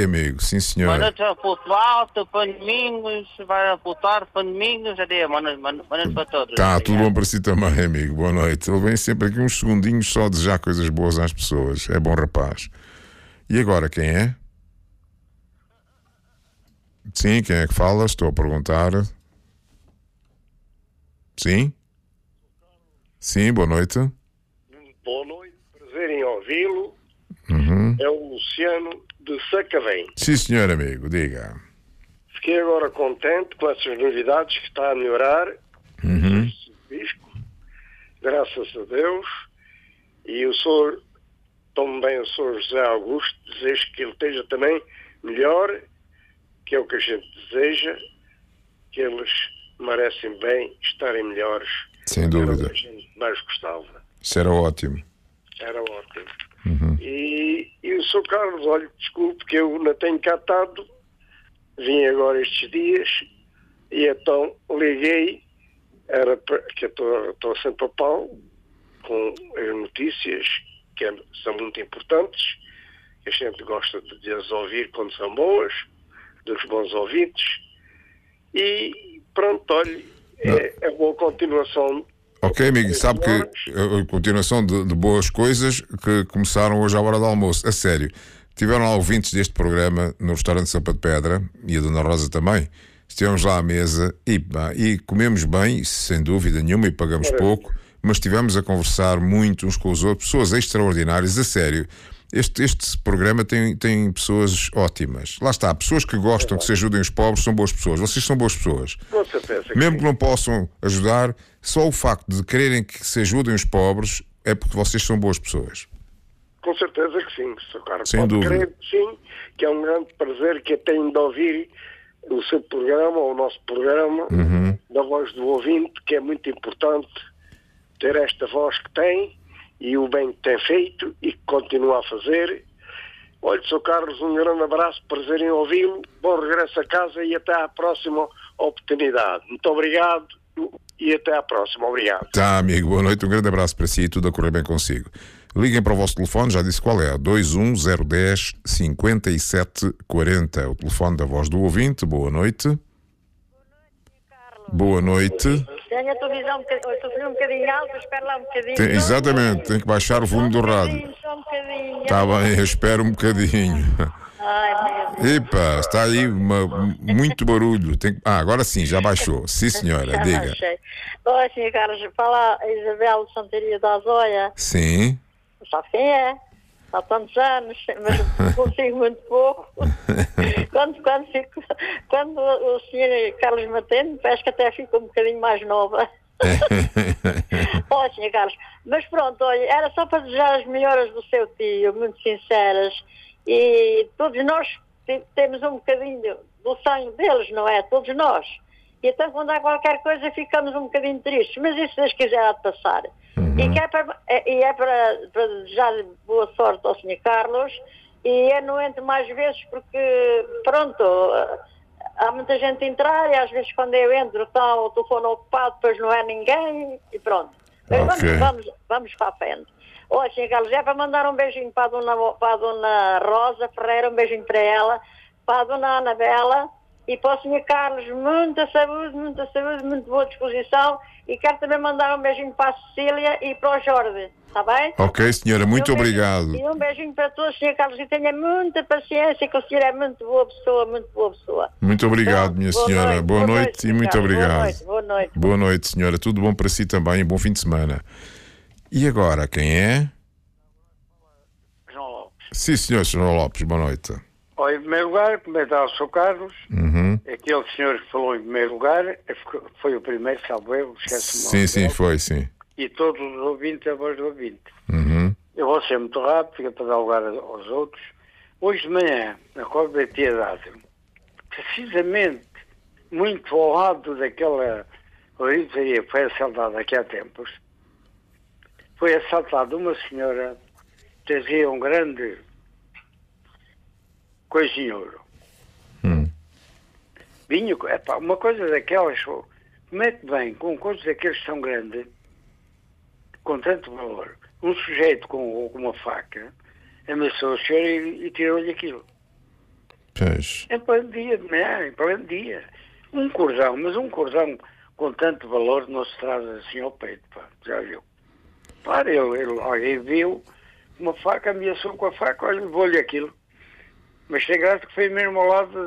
Ok, amigo, sim senhor. Boa noite para Porto para Domingos, vai apontar para Domingos, adeus, boa noite para todos. Tá, tudo bom para si também, amigo, boa noite. Ele vem sempre aqui uns segundinhos só a desejar coisas boas às pessoas, é bom rapaz. E agora, quem é? Sim, quem é que fala? Estou a perguntar. Sim? Sim, boa noite. Boa noite, prazer em ouvi-lo. Uhum. É o Luciano de Sacavém. Sim, senhor amigo, diga. Fiquei agora contente com essas novidades que está a melhorar. Uhum. Bispo, graças a Deus. E o senhor, também o senhor José Augusto, desejo que ele esteja também melhor, que é o que a gente deseja, que eles merecem bem estarem melhores. Sem dúvida. Era o que a gente mais gostava. Isso era ótimo. Era ótimo. Uhum. E o Sr. Carlos, olha, desculpe que eu não tenho cá estado, vim agora estes dias e então liguei, que eu estou sempre a pau com as notícias que são muito importantes, que a gente gosta de as ouvir quando são boas, dos bons ouvintes, e pronto, olha, é boa continuação. Ok, amigo, sabe que a continuação de boas coisas que começaram hoje à hora do almoço, a sério. Tiveram lá ouvintes deste programa no restaurante Sopa de Pedra, e a Dona Rosa também. Estivemos lá à mesa e comemos bem, sem dúvida nenhuma, e pagamos pouco, mas estivemos a conversar muito uns com os outros, pessoas extraordinárias, a sério. Este programa tem pessoas ótimas. Lá está, pessoas que gostam que se ajudem os pobres são boas pessoas. Vocês são boas pessoas. Com certeza. Mesmo que não possam ajudar, só o facto de quererem que se ajudem os pobres é porque vocês são boas pessoas. Com certeza que sim, Sr. Carlos. Sem Pode dúvida. crer que sim, que é um grande prazer que eu tenho de ouvir o seu programa, o nosso programa, da voz do ouvinte, que é muito importante ter esta voz que tem e o bem que tem feito e que continua a fazer. Olha, Sr. Carlos, um grande abraço, prazer em ouvi-lo, bom regresso a casa e até à próxima oportunidade. Muito obrigado e até à próxima. Obrigado. Tá, amigo, boa noite, um grande abraço para si e tudo a correr bem consigo. Liguem para o vosso telefone, já disse qual é, 21010 5740, o telefone da voz do ouvinte. Boa noite. Boa noite. Tenho a televisão um bocadinho alta, espero lá um bocadinho. Exatamente, tem que baixar o volume do rádio. Só um bocadinho. Está bem, eu espero um bocadinho. Ai, meu Deus. Epa, está aí muito barulho. Agora sim, já baixou. Sim, senhora, Já diga. achei. Olha, Sr. Carlos, fala a Isabel de Santaria da Azóia. Sim. Sabe quem é? Há tantos anos, mas consigo muito pouco. Quando o Sr. Carlos me atende, parece que até fico um bocadinho mais nova. Olha, Sr. Carlos, mas pronto, olha, era só para desejar as melhoras do seu tio, muito sinceras. E todos nós temos um bocadinho do sonho deles, não é? Todos nós. E então quando há qualquer coisa ficamos um bocadinho tristes, mas isso se Deus quiser há de passar. E é para desejar boa sorte ao Sr. Carlos, e eu não entro mais vezes porque, pronto, há muita gente a entrar e às vezes quando eu entro está o telefone ocupado, depois não é ninguém e pronto. Mas Ok. vamos para a frente. Olha, Sr. Carlos, é para mandar um beijinho para a dona Rosa Ferreira, um beijinho para ela, para a dona Anabela e para o Sr. Carlos, muita saúde, muito boa disposição, e quero também mandar um beijinho para a Cecília e para o Jorge, está bem? Ok, senhora, muito obrigado. E um beijinho para todos, Sr. Carlos, e tenha muita paciência, que o senhor é muito boa pessoa. Muito obrigado, minha senhora. Boa noite e muito obrigado. Boa noite. Boa noite, senhora. Tudo bom para si também e bom fim de semana. E agora, quem é? João Lopes. Sim, senhor João Lopes, boa noite. Olha, em primeiro lugar, comentar ao Sr. Carlos, aquele senhor que falou em primeiro lugar, foi o primeiro, salvo eu, esquece-me. Sim, foi, sim. E todos os ouvintes, a voz do ouvinte. Uhum. Eu vou ser muito rápido, fica para dar lugar aos outros. Hoje de manhã, na Cova da Piedade, precisamente muito ao lado daquela livraria que foi assaltada aqui há tempos, foi assaltada uma senhora que trazia um grande coisa em ouro. Vinho, uma coisa daquelas, como é que vem com coisas daqueles tão grandes, com tanto valor, um sujeito com uma faca ameaçou o senhor e tirou-lhe aquilo. Pois. Em pleno dia de manhã, em pleno dia. Um cordão, mas um cordão com tanto valor não se traz assim ao peito, pá. Já viu? Para, alguém viu uma faca, ameaçou com a faca, olha, levou-lhe aquilo. Mas tem graça que foi mesmo ao lado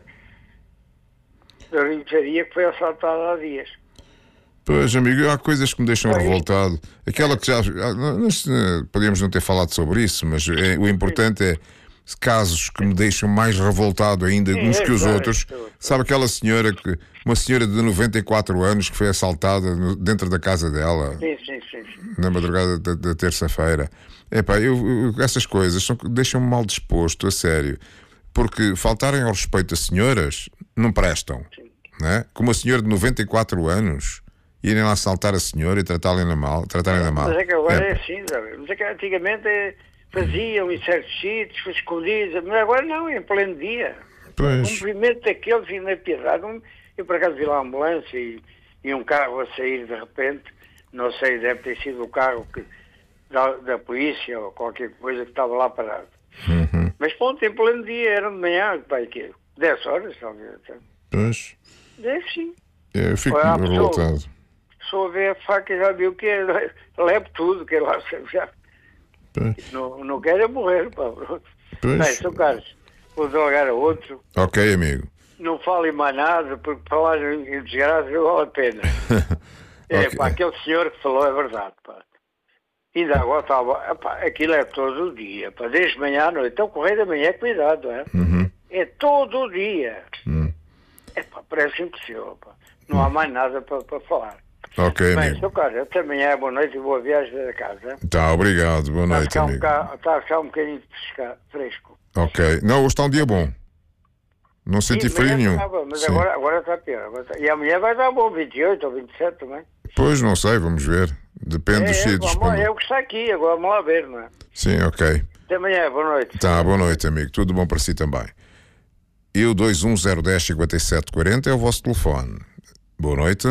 da lincharia que foi assaltada há dias. Pois, amigo, há coisas que me deixam revoltado. Aquela que já. Podíamos não ter falado sobre isso, mas o importante é casos que me deixam mais revoltado ainda uns que os outros. Sabe aquela senhora uma senhora de 94 anos que foi assaltada dentro da casa dela? Sim. Na madrugada da terça-feira. Epá, essas coisas deixam-me mal disposto, a sério. Porque faltarem ao respeito a senhoras não prestam. Não é? Como a senhora de 94 anos irem lá assaltar a senhora e tratarem-na mal. Mas é que agora é assim, sabe? Mas é que antigamente faziam em certos sítios, escondidos, mas agora não, em pleno dia. Pois. Um movimento daqueles e na piedade. Eu por acaso vi lá a ambulância e um carro a sair de repente, não sei, deve ter sido o carro da polícia ou qualquer coisa que estava lá parado. Uhum. Mas pronto, em pleno dia, era de manhã, pai, que 10 horas, talvez. Pois. Deve sim. Eu fico revoltado. Só ver a faca já viu que leve tudo, que lá já. Não quero morrer, pá. Pois. Bem, Sr. Carlos, vou delegar a outro. Ok, amigo. Não fale mais nada, porque falar em desgraça não vale a pena. Okay. Pá, aquele senhor que falou é verdade, pá. Ainda agora estava, aquilo é todo o dia, pá, desde manhã à noite. Então, correio da manhã, cuidado, é? Uhum. É todo o dia. Pá, parece impossível, pá. Não há mais nada para falar. Ok, bem, amigo. Sr. Carlos, até amanhã, boa noite e boa viagem da casa. Tá, obrigado, boa noite, amigo. Está a ficar um bocadinho fresco. Ok. Não, hoje está um dia bom. Não senti frio nenhum. Mas agora está pior. E amanhã vai dar bom, 28 ou 27 também. Pois, não sei, vamos ver. Depende dos sítios. É o que está aqui, agora vamos lá ver, não é? Sim, ok. Até amanhã, boa noite. Tá, boa noite, amigo. Tudo bom para si também. E o 210105740 é o vosso telefone. Boa noite.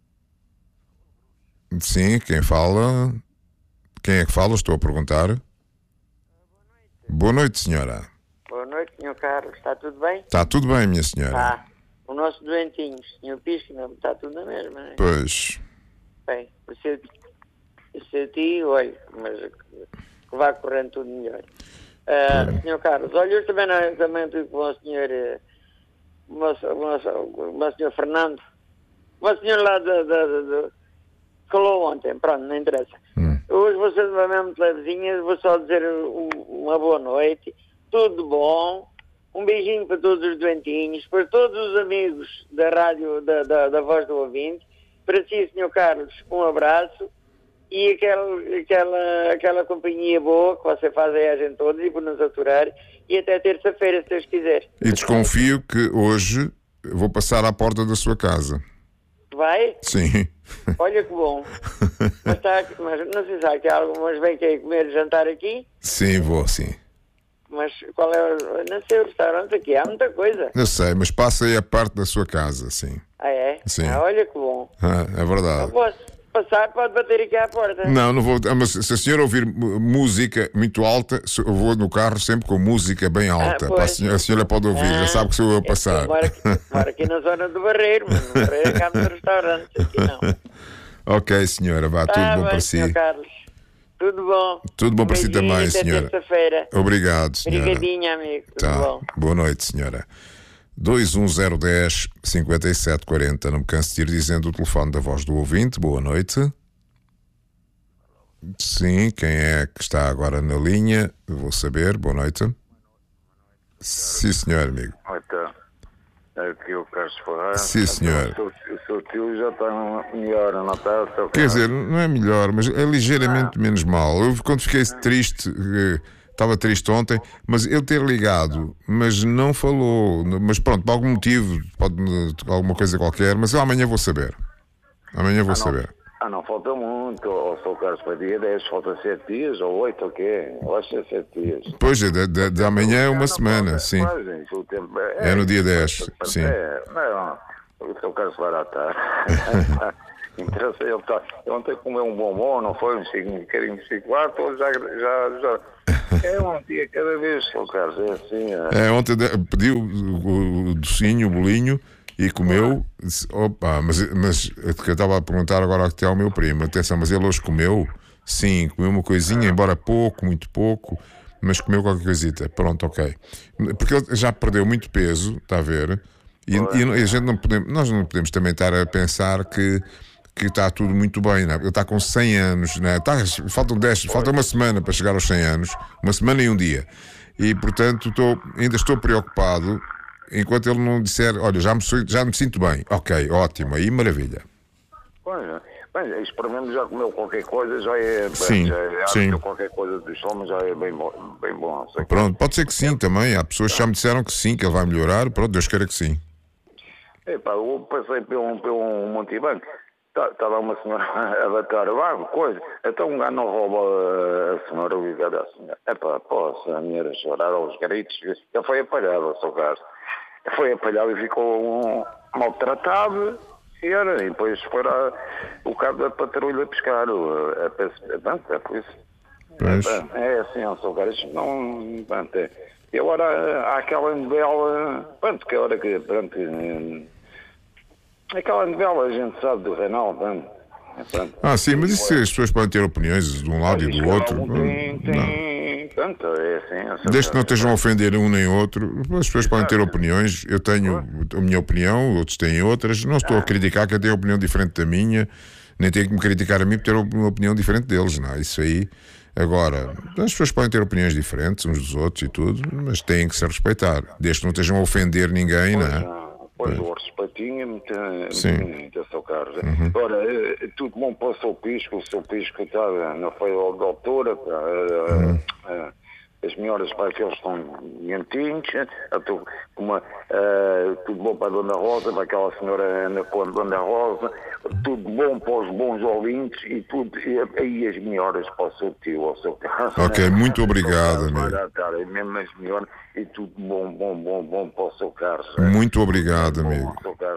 Sim, quem fala? Quem é que fala? Estou a perguntar. Boa noite, senhora. Boa noite, Sr. Carlos. Está tudo bem? Está tudo bem, minha senhora. Está. O nosso doentinho, Sr. Pisco, não está tudo na mesma, não é? Pois. Bem, o seu tio, olha, mas que vá correndo tudo melhor. Sr. Carlos, olha, eu também estou com o senhor, o senhor Fernando, o senhor lá falou ontem, pronto, não interessa. Hoje vocês vão mesmo levezinhas, vou só dizer uma boa noite, tudo bom, um beijinho para todos os doentinhos, para todos os amigos da rádio, da Voz do Ouvinte, para si, Sr. Carlos, um abraço e aquela companhia boa que você faz aí a gente todos e por nos aturar, e até terça-feira, se Deus quiser. E desconfio que hoje vou passar à porta da sua casa. Vai? Sim. Olha que bom. Mas não sei se há aqui algumas vem que comer jantar aqui? Sim, vou, sim. Mas qual é não sei o restaurante aqui, há muita coisa. Eu sei, mas passa aí a parte da sua casa, sim. Ah, é? Sim. Olha que bom. É verdade. Não posso passar, pode bater aqui à porta. Não vou. Mas se a senhora ouvir música muito alta, eu vou no carro sempre com música bem alta. A senhora pode ouvir, já sabe que sou eu a passar. Moro aqui na zona do Barreiro, mas no Barreiro cá nos restaurantes, aqui não. Ok, senhora, vá, tudo bom para si. Sr. Carlos. Tudo bom. Tudo bom para si também, senhora. Terça-feira. Obrigado, senhora. Obrigadinho, amigo. Tudo bom. Boa noite, senhora. 210105740. Não me canso de ir dizendo o telefone da Voz do Ouvinte. Boa noite. Sim, quem é que está agora na linha? Eu vou saber. Boa noite. Sim, senhor, amigo. Então, aqui o Carlos Ferreira. Sim, senhor. O seu tio já está melhor, não está? Quer dizer, não é melhor, mas é ligeiramente menos mal. Eu, quando fiquei triste, estava triste ontem, mas ele ter ligado, mas não falou. Mas pronto, por algum motivo, pode alguma coisa qualquer, mas eu amanhã vou saber. Amanhã vou saber. Não falta muito, ou sou Carlos para dia 10, falta 7 dias, ou 8, ou quê? Eu acho que é 7 dias. Pois, de amanhã é uma semana, sim. É no dia 10, sim. O seu Carlos vai lá estar. Interessa, ele ontem comeu um bombom, não foi? Um bocadinho de chocolate, já É um dia cada vez, Sr. Carlos, é assim. Ontem pediu o docinho, o bolinho e comeu. Disse, opa, mas eu estava a perguntar agora até ao meu primo. Atenção, mas ele hoje comeu? Sim, comeu uma coisinha, embora pouco, muito pouco, mas comeu qualquer coisita. Pronto, ok. Porque ele já perdeu muito peso, está a ver? E a gente nós não podemos também estar a pensar que está tudo muito bem, não é? Ele está com 100 anos, não é? Falta uma semana para chegar aos 100 anos, uma semana e um dia. E, portanto, ainda estou preocupado enquanto ele não disser, olha, já me sinto bem. Ok, ótimo, aí maravilha. Bem, experimentamos, já comeu qualquer coisa, já é sim, sim. Qualquer coisa do estômago já é bem bom. Pronto, pode ser que sim também. Há pessoas que já me disseram que sim, que ele vai melhorar. Pronto, Deus queira que sim. Eu passei pelo Montebanco. Está lá uma senhora a bater coisa. Então um gajo não rouba a senhora ligada à senhora. A senhora chorar aos gritos. Ele foi apalhado, ao seu caso. Foi apalhado e ficou maltratado. E depois foi lá o cabo da patrulha pescar. É por isso. É assim, ao seu caso. Isto não. E agora há aquela novela. Aquela novela a gente sabe do Reinaldo. Sim, mas isso as pessoas podem ter opiniões de um lado e do outro. Desde que não estejam a ofender um nem outro, as pessoas podem ter opiniões. Eu tenho a minha opinião, outros têm outras. Não estou a criticar quem tem opinião diferente da minha, nem tenho que me criticar a mim por ter uma opinião diferente deles, não. Isso aí. Agora, as pessoas podem ter opiniões diferentes uns dos outros e tudo, mas têm que se respeitar, desde que não estejam a ofender ninguém, não é? Pois o respeitinho é muito Sr. Carlos. Ora, tudo bom para o seu Pisco está na feira da altura, as melhores para que eles estão dentinhos, tudo bom para a Dona Rosa, para aquela senhora Ana com a Dona Rosa, tudo bom para os bons ouvintes e as melhores para o seu tio, ao seu Carlos. Ok, muito obrigado, amigo. Mesmo as melhores e tudo bom para o seu Carlos. Muito obrigado, amigo.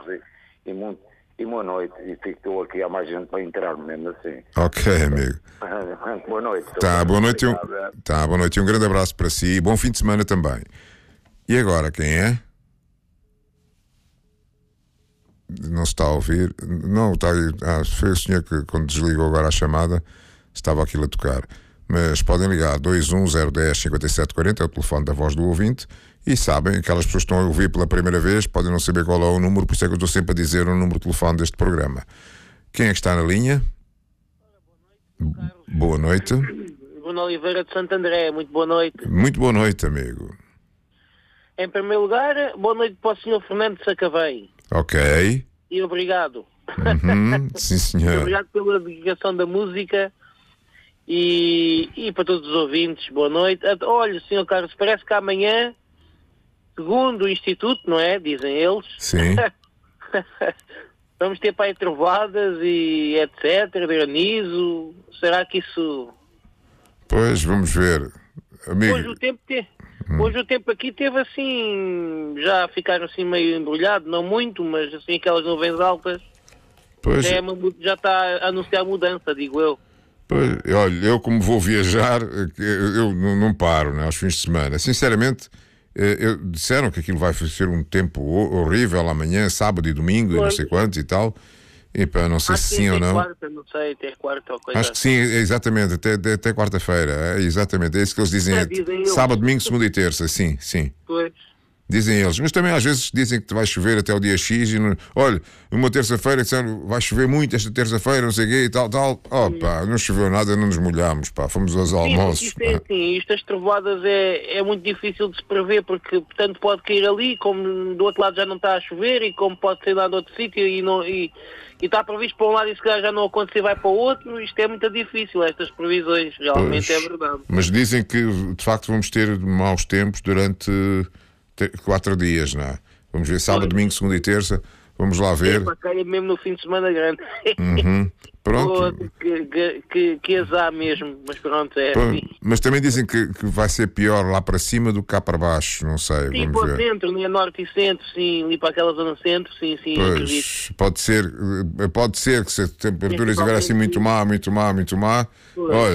E boa noite. E fico aqui, há mais gente para entrar mesmo assim. Ok, amigo. Boa noite. Boa noite. Boa noite e um grande abraço para si e bom fim de semana também. E agora, quem é? Não se está a ouvir? Não, está aí. Foi o senhor que, quando desligou agora a chamada, estava aquilo a tocar. Mas podem ligar 210105740, é o telefone da voz do ouvinte. E sabem, aquelas pessoas que estão a ouvir pela primeira vez podem não saber qual é o número, por isso é que eu estou sempre a dizer o número de telefone deste programa. Quem é que está na linha? Boa noite. Bruno Oliveira de Santo André, muito boa noite. Muito boa noite, amigo. Em primeiro lugar, boa noite para o Sr. Fernando de Sacavém. Ok. E obrigado. Sim, senhor. Obrigado pela dedicação da música e para todos os ouvintes, boa noite. Olha, Sr. Carlos, parece que amanhã, segundo o Instituto, não é? Dizem eles. Sim. Vamos ter para aí trovadas e etc, granizo. Será que isso... Pois, vamos ver. Amigo. Hoje o tempo aqui teve assim, já ficaram assim meio embrulhado, não muito, mas assim aquelas nuvens altas. Pois. Já está a anunciar mudança, digo eu. Pois, olha, eu como vou viajar, eu não paro, né, aos fins de semana. Sinceramente, disseram que aquilo vai ser um tempo horrível amanhã, sábado e domingo, e não sei quantos e tal. E para não sei se sim ou não. Quarta, não sei, até quarta ou coisa. Acho que sim, exatamente, até quarta-feira. Exatamente, é isso que eles dizem. Sábado, domingo, segunda e terça, sim. Pois. Dizem eles, mas também às vezes dizem que vai chover até o dia X e olha, uma terça-feira disseram, vai chover muito esta terça-feira, não sei o quê e tal. Não choveu nada, não nos molhámos, fomos aos almoços. Isto as trovoadas é muito difícil de se prever, porque tanto pode cair ali, como do outro lado já não está a chover, e como pode ser lá de outro sítio e está previsto para um lado e se calhar já não acontecer, vai para o outro. Isto é muito difícil, estas previsões, realmente. Pois, é verdade. Mas dizem que de facto vamos ter maus tempos durante 4 dias, não é? Vamos ver sábado, domingo, segunda e terça. Vamos lá ver. Caia mesmo no fim de semana grande. Pronto. Que azar mesmo, mas pronto, é assim. Mas também dizem que vai ser pior lá para cima do que cá para baixo, não sei. Sim, vamos para o ver. Centro, né? Norte e centro, sim, ali para aquela zona centro, sim, pois, acredito. Pode ser que se a temperatura estiver assim muito má, olha,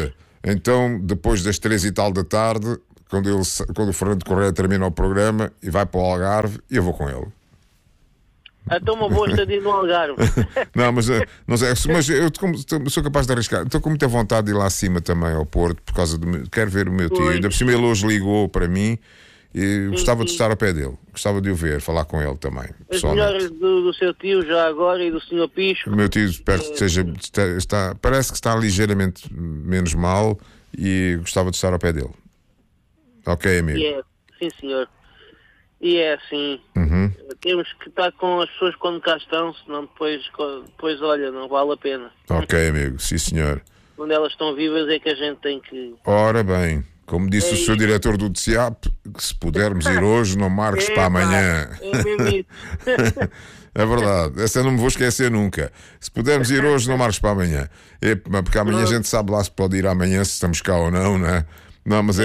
Então, depois das 3 e tal da tarde, quando o Fernando Correia termina o programa e vai para o Algarve, eu vou com ele. Então uma boa estadia no Algarve. Não, mas não sei, mas eu sou capaz de arriscar. Estou com muita vontade de ir lá acima também ao Porto, por causa do quero ver o meu tio. Ainda por cima ele hoje ligou para mim e gostava de estar ao pé dele. Gostava de o ver, falar com ele também. As melhores do seu tio já agora e do Sr. Pisco. O meu tio espero que parece que está ligeiramente menos mal e gostava de estar ao pé dele. Ok, amigo? Sim, senhor. E é assim, temos que estar com as pessoas quando cá estão, senão depois olha, não vale a pena. Ok, amigo, sim senhor. Quando elas estão vivas é que a gente tem que... Ora bem, como disse o seu diretor do DCAP, que se pudermos ir hoje, não marques para amanhã. É mesmo isso. É verdade, essa eu não me vou esquecer nunca. Se pudermos ir hoje, não marques para amanhã. Porque amanhã a gente sabe lá se pode ir amanhã, se estamos cá ou não, não é? Não, mas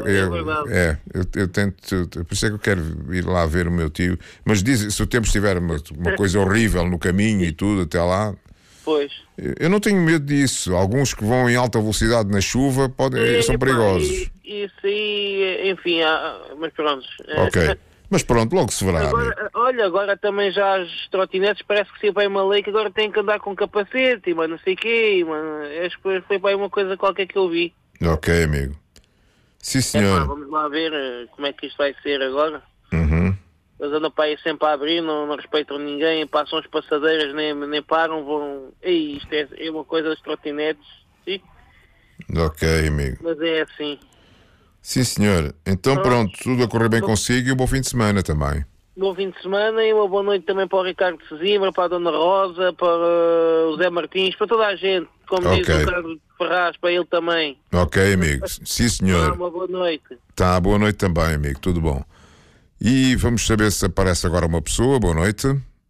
eu tento, por isso é que eu quero ir lá ver o meu tio. Mas se o tempo estiver uma coisa horrível no caminho e tudo até lá, pois. Eu não tenho medo disso. Alguns que vão em alta velocidade na chuva são perigosos. Isso aí, enfim, mas pronto. Ok, mas pronto, logo se verá. Agora também já as trotinetes parece que se vai uma lei que agora tem que andar com capacete, mas não sei o quê, mano. Acho que foi para aí uma coisa qualquer que eu vi. Ok, amigo. Sim, senhor. Vamos lá ver como é que isto vai ser agora. Eles andam para aí sempre a abrir, não respeitam ninguém, passam as passadeiras, nem param, vão... Ei, isto é uma coisa das trotinetes, sim? Ok, amigo. Mas é assim. Sim, senhor. Então pronto, tudo a correr bem consigo e um bom fim de semana também. Bom fim de semana e uma boa noite também para o Ricardo de Sesimbra, para a Dona Rosa, para o Zé Martins, para toda a gente, como diz o Carlos Ferraz, para ele também. Ok, amigo. Sim, senhor. Uma boa noite. Tá, boa noite também, amigo. Tudo bom. E vamos saber se aparece agora uma pessoa. Boa noite.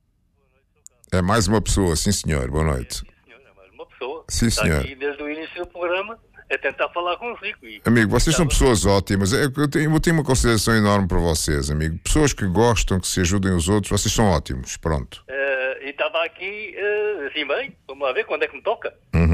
É mais uma pessoa, sim, senhor. Boa noite. Sim, senhor. É mais uma pessoa. Sim, senhor. Está aqui desde o início do programa a tentar falar consigo. Amigo, vocês são pessoas ótimas. Eu tenho uma consideração enorme para vocês, amigo. Pessoas que gostam, que se ajudem os outros, vocês são ótimos. Pronto. E estava aqui, assim bem, vamos lá ver quando é que me toca.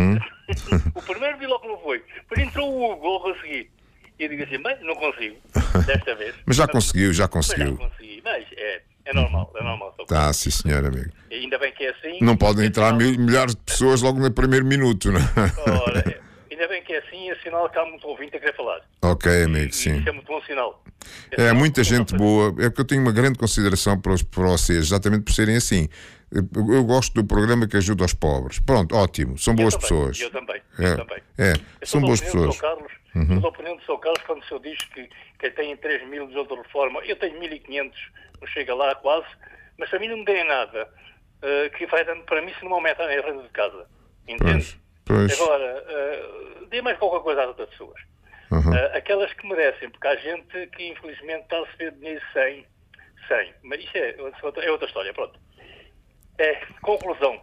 O primeiro vi logo que não foi. Depois entrou o Hugo logo a seguir. E eu digo assim, bem, não consigo, desta vez. Mas já conseguiu. Mas já consegui, mas é normal. Tá, sim, senhor, amigo. E ainda bem que é assim. Não podem entrar milhares de pessoas logo no primeiro minuto, não é? Ora, ainda bem que é assim, é sinal que há muito ouvinte a querer falar. Ok, amigo, sim. Isso é muito bom sinal. É muita gente boa. É porque eu tenho uma grande consideração para vocês, exatamente por serem assim. Eu gosto do programa que ajuda os pobres. Pronto, ótimo. São boas pessoas. Eu também. São boas pessoas. Estou da opinião do Sr. Carlos quando o senhor diz que tem 3 mil de outra reforma. Eu tenho 1.500, não chega lá quase, mas a mim não me deem nada que vai dando para mim se não me aumentar a renda de casa. Entende? Pois. Agora, dê mais qualquer coisa às outras pessoas. Aquelas que merecem, porque há gente que infelizmente está a receber dinheiro sem. Mas isso é outra história, pronto. Conclusão.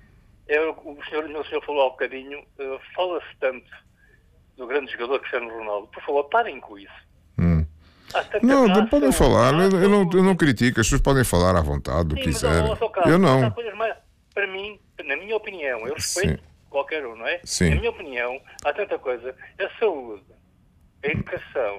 O senhor falou há um bocadinho, fala-se tanto do grande jogador Cristiano Ronaldo. Por favor, parem com isso. Não podem falar. Eu não critico. As pessoas podem falar à vontade do que quiserem. Eu não. Para mim, na minha opinião, eu respeito qualquer um, não é? Sim. Na minha opinião, há tanta coisa. A saúde, a educação,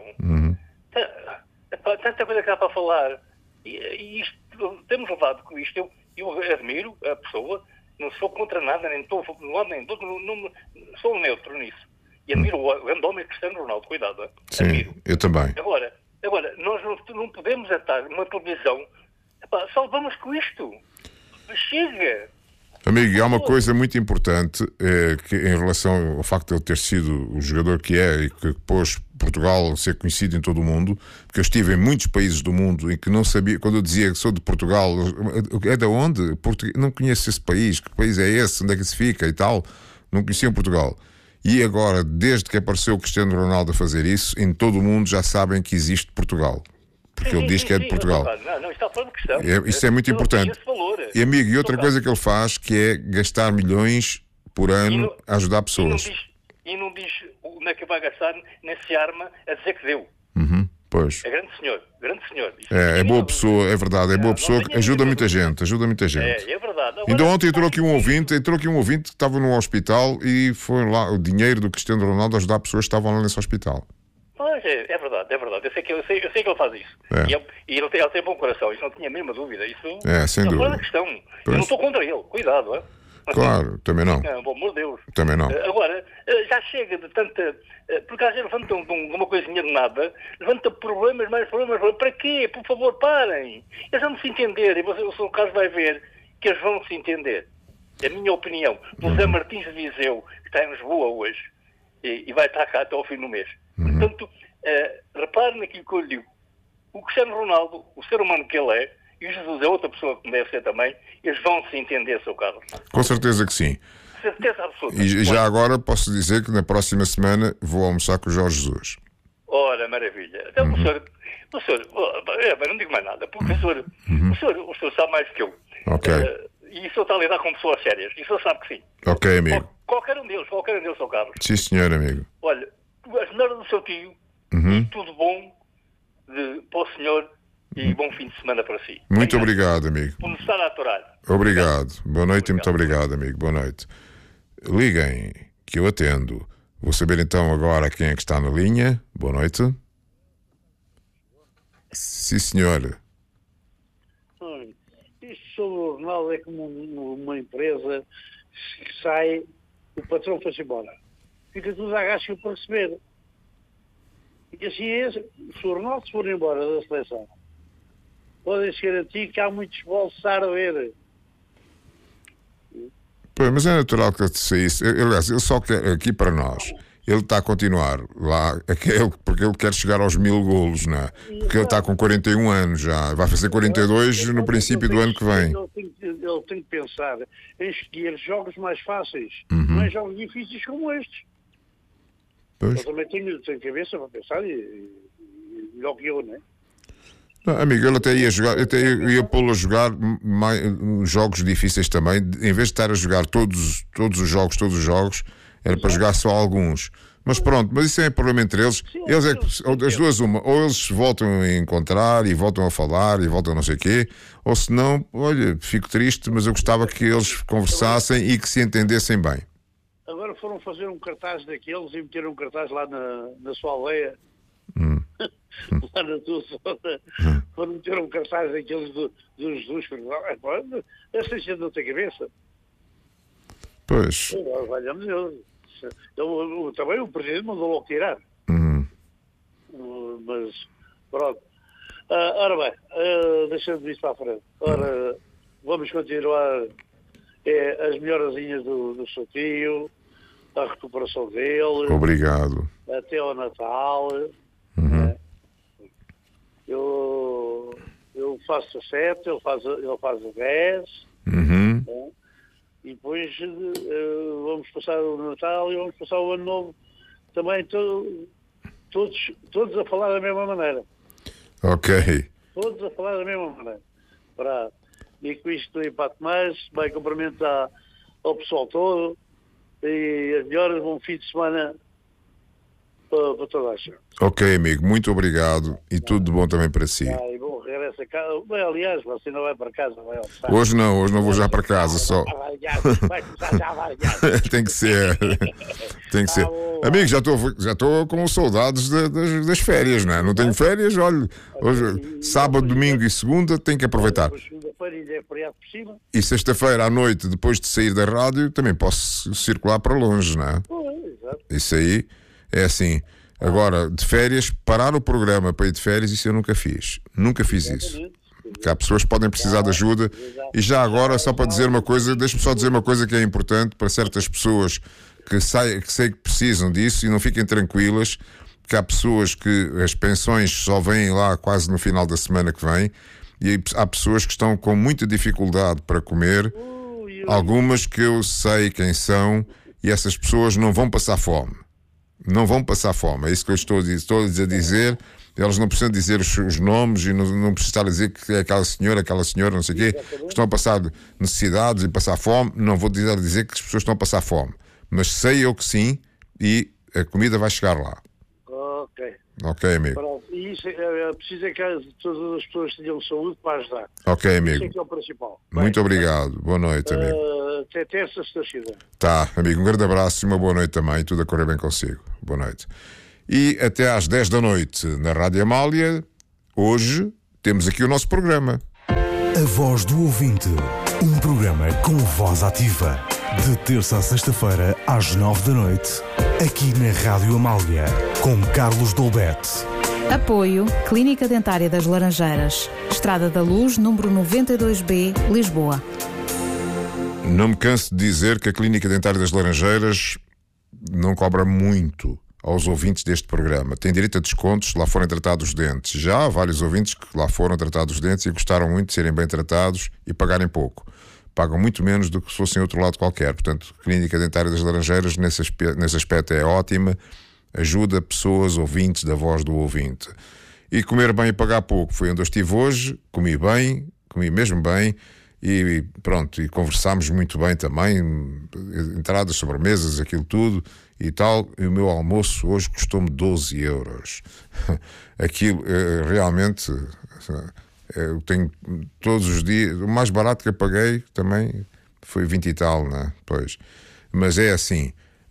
tanta coisa que há para falar. E isto, temos levado com isto. Eu admiro a pessoa, não sou contra nada, nem estou nem sou neutro nisso. E admiro o grande homem Cristiano Ronaldo, cuidado. Sim, admiro. Eu também. Agora nós não podemos estar numa televisão, só vamos com isto. Chega! Amigo, há uma coisa muito importante que, em relação ao facto de ele ter sido o jogador que é e que pôs Portugal a ser conhecido em todo o mundo, porque eu estive em muitos países do mundo e que não sabia, quando eu dizia que sou de Portugal, é de onde? Não conheço esse país, que país é esse, onde é que se fica e tal, não conheciam Portugal. E agora, desde que apareceu o Cristiano Ronaldo a fazer isso, em todo o mundo já sabem que existe Portugal. Porque ele diz que é de Portugal. Não, está fora de questão. Isso é muito importante. E amigo, e outra coisa que ele faz, que é gastar milhões por ano a ajudar pessoas. E não diz onde é que vai gastar, nem se arma a dizer que deu. Pois. É grande senhor. É boa pessoa, é verdade, é boa pessoa, ajuda muita gente. É verdade. verdade. Agora, Ainda ontem entrou aqui um ouvinte que estava num hospital e foi lá o dinheiro do Cristiano Ronaldo a ajudar pessoas que estavam lá nesse hospital. Pois é verdade. Eu sei que ele faz isso. É. E ele tem bom coração, isso não tinha a mesma dúvida. Isso Sem não dúvida. é questão. Pois. Eu não estou contra ele, cuidado, é? Claro, também não. Pelo amor de Deus. Também não. Agora, já chega de tanta... Porque às vezes levantam de uma coisinha de nada, levanta problemas, mais problemas. Para quê? Por favor, parem. Eles vão se entender, e o seu caso vai ver que eles vão se entender. É a minha opinião. O Zé Martins de Viseu, que está em Lisboa hoje, e vai estar cá até ao fim do mês. Portanto, repare naquilo que eu lhe digo. O Cristiano Ronaldo, o ser humano que ele é, e o Jesus é outra pessoa que deve ser também, eles vão se entender, Sr. Carlos. Com certeza que sim. Certeza absoluta. E já agora posso dizer que na próxima semana vou almoçar com o Jorge Jesus. Ora, maravilha. Então, o senhor, não digo mais nada, porque o senhor sabe mais do que eu. Ok. E o senhor está a lidar com pessoas sérias, e o senhor sabe que sim. Ok, amigo. Qualquer um deles, Sr. Carlos. Sim, senhor, amigo. Olha, as melhoras do seu tio, e tudo bom para o senhor, e bom fim de semana para si. Muito obrigado, amigo. Por nos estar a aturar. Obrigado. Boa noite e muito obrigado, amigo. Boa noite. Liguem, que eu atendo. Vou saber então agora quem é que está na linha. Boa noite. Sim, senhor. Isto sobre o Ronaldo é como uma empresa que sai, o patrão foi-se embora. Fica tudo a gasto para receber. E assim é, se o Ronaldo se for embora da seleção, podem-se garantir que há muitos bolsos a arder. Pois, mas é natural que ele saísse. Aliás, ele só quer aqui para nós. Ele está a continuar lá, porque ele quer chegar aos 1000 golos, não é? Porque ele está com 41 anos já. Vai fazer 42 no princípio do ano que vem. Ele tem que pensar em escolher jogos mais fáceis, não é jogos difíceis como estes. Pois. Eu também tenho cabeça para pensar e melhor que eu, não é? Não, amigo, ele até ia jogar, ia pô-lo a jogar jogos difíceis também, em vez de estar a jogar todos os jogos, era para jogar só alguns. Mas pronto, mas isso é problema entre eles. Eles é que, as duas uma, ou eles voltam a encontrar e voltam a falar e voltam a não sei o quê, ou se não, olha, fico triste, mas eu gostava que eles conversassem e que se entendessem bem. Agora foram fazer um cartaz daqueles e meteram um cartaz lá na sua aldeia. Lá na tua zona, para meter um cartaz daqueles do Jesus. Essa gente não tem cabeça. Pois. Valha-me Deus. Também o presidente mandou logo tirar. Mas, pronto. Ora bem, deixando isto para a frente. Ora, vamos continuar as melhorazinhas do seu tio, a recuperação dele. Obrigado. Até ao Natal. Eu faço a 7, ele faz a 10. E depois vamos passar o Natal e vamos passar o Ano Novo também todos a falar da mesma maneira. Ok. Todos a falar da mesma maneira. E com isto não empate mais, bem, cumprimento ao pessoal todo e as melhoras, bom fim de semana para toda a gente. Ok, amigo, muito obrigado e tudo de bom também para si. E bom regresso a casa. Bem, aliás, você não vai para casa, vai almoçar. Hoje não vou já para casa, só. Vai começar já a variar. Tem que ser. Tem que ser. Amigo, já estou com saudades das férias, não é? Não tenho férias, olha, hoje, sábado, domingo e segunda, tenho que aproveitar. Segunda-feira ainda é feriado por cima. E sexta-feira à noite, depois de sair da rádio, também posso circular para longe, não é? Exato. Isso aí é assim. Agora, de férias, parar o programa para ir de férias, isso eu nunca fiz. Nunca fiz isso. Porque há pessoas que podem precisar de ajuda. E já agora, só para dizer uma coisa, deixe-me só dizer uma coisa que é importante para certas pessoas que sei que precisam disso e não fiquem tranquilas, que há pessoas que as pensões só vêm lá quase no final da semana que vem e há pessoas que estão com muita dificuldade para comer, algumas que eu sei quem são, e essas pessoas não vão passar fome. Não vão passar fome, é isso que eu estou a dizer. Elas não precisam dizer os nomes e não precisam dizer que é aquela senhora, não sei o quê, que estão a passar necessidades e passar fome. Não vou dizer que as pessoas estão a passar fome, mas sei eu que sim, e a comida vai chegar lá. Ok, amigo. Pronto. E isso é preciso que todas as pessoas tenham saúde para ajudar. Ok, amigo. Isso é que é o principal. Muito obrigado. Boa noite, amigo. Até terça, se Deus quiser. Tá, amigo, um grande abraço e uma boa noite também. Tudo a correr bem consigo. Boa noite. E até às 10 da noite na Rádio Amália, hoje temos aqui o nosso programa. A Voz do Ouvinte, um programa com voz ativa. De terça a sexta-feira, às 9 da noite, aqui na Rádio Amália, com Carlos Dolbete. Apoio Clínica Dentária das Laranjeiras, Estrada da Luz, número 92B, Lisboa. Não me canso de dizer que a Clínica Dentária das Laranjeiras não cobra muito aos ouvintes deste programa. Tem direito a descontos se lá forem tratados os dentes. Já há vários ouvintes que lá foram tratados os dentes e gostaram muito de serem bem tratados e pagarem pouco. Pagam muito menos do que se fossem outro lado qualquer. Portanto, a Clínica Dentária das Laranjeiras, nesse aspecto, é ótima. Ajuda pessoas, ouvintes, da Voz do Ouvinte. E comer bem e pagar pouco. Foi onde eu estive hoje, comi bem, comi mesmo bem, e pronto, e conversámos muito bem também, entradas, sobremesas, aquilo tudo e tal. E o meu almoço hoje custou-me 12 euros. Aquilo, realmente, eu tenho todos os dias, o mais barato que eu paguei também foi 20 e tal, né? Pois. Mas é assim,